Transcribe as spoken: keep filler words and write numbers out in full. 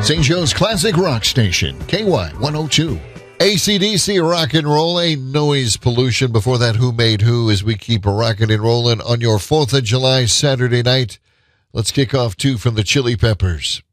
Saint Joe's Classic Rock Station, K Y one oh two. A C D C Rock and Roll, a noise pollution. Before that, Who Made Who, as we keep rocking and rolling on your fourth of July Saturday night. Let's kick off two from the Chili Peppers.